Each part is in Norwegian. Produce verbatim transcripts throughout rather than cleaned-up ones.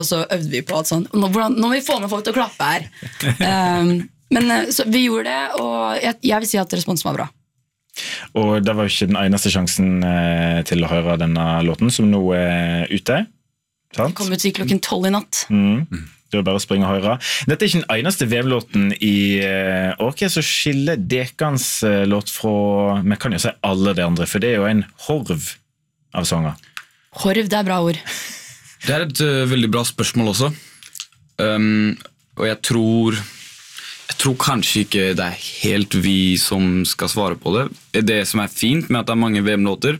og så øvde vi på at sånn, nå, hvordan, nå må vi få med folk til å klappe her. um, men så vi gjorde det, og jeg, jeg vil si at responsen var bra. Og det var jo ikke den eneste sjansen eh, til å høre denne låten, som nå er ute. Sant? Den kom ut i klokken tolv i natt. Mm. Det er bare å springe og høre. Dette er ikke den eneste V M-låten i eh, OK, så skiller Dekans eh, låt fra, men kan jo si alle de andre, for det er jo en horv av sanger. Horv, det er bra ord. Det er et uh, veldig bra spørsmål også. Um, og jeg tror, jeg tror kanskje ikke det er helt vi som skal svare på det. Det som er fint med at det er mange V M-låter,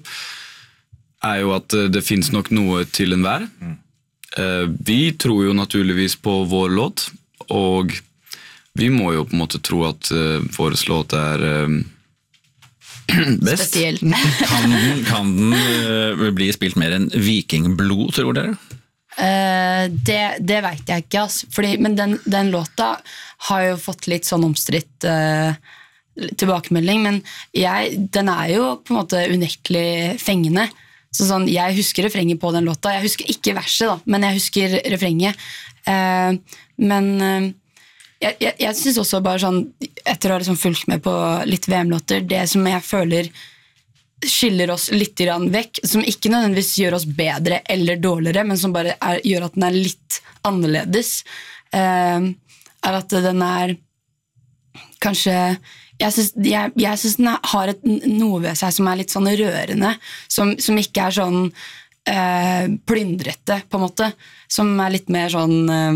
er jo at uh, det finnes nok noe til enhver. Mm. Uh, vi tror jo naturligvis på vår låt, og vi må jo på en måte tro at uh, vår låt er uh, best. Spesiell. Kan den, kan den uh, bli spilt mer enn vikingblod, tror dere? Uh, det, det vet jeg ikke, ass. Fordi, men den, den låta har jo fått litt sånn omstridt uh, tilbakemelding, men jeg, den er jo på en måte unektelig fengende. Så sånn, jeg husker refrenget på den låta. Jeg husker ikke verset, da, men jeg husker refrenget. Uh, men uh, jeg, jeg, jeg synes også bare sånn, etter å ha liksom fulgt med på litt V M-låter, det som jeg føler skiller oss litt grann vekk, som ikke nødvendigvis gjør oss bedre eller dårligere, men som bare er, gjør at den er litt annerledes, uh, er at den er kanskje jeg synes, jeg, jeg synes den har et, noe ved seg som er litt sånn rørende, som, som ikke er sånn uh, plyndrete på en måte, som er litt mer sånn uh,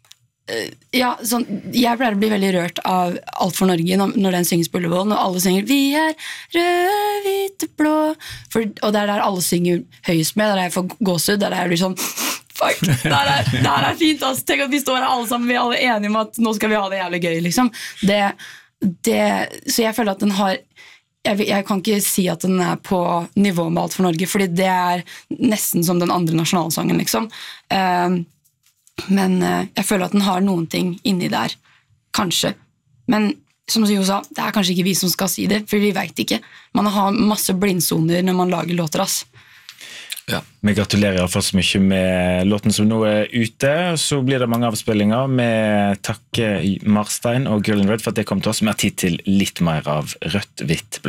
ja, sånn, jeg pleier å bli veldig rørt av Alt for Norge når, når den synges på Ullevål, når alle synger vi er røde, hvite, blå for, og det er der alle synger høyest med, der jeg får gåsehud, der jeg blir sånn fuck, det er, det er fint ass. Tenk at vi står her alle sammen, vi er alle enige om at nå skal vi ha det jævlig gøy liksom. det, det, så jeg føler at den har jeg, jeg kan ikke si at den er på nivå med Alt for Norge, fordi det er nesten som den andre nasjonalsangen liksom. uh, Men uh, jeg føler at den har noen ting inni der, kanskje. Men som Jo sa, det er kanskje ikke vi som skal si det, for vi vet ikke. Man har masse blindsoner når man lager låter, ass. Ja. Vi gratulerer i hvert fall så mye med låten som nå er ute. Så blir det mange avspillinger med takke Marstein og Girl in Red for at det kom til oss. Vi har tid til litt mer av rødt, hvitt, blå.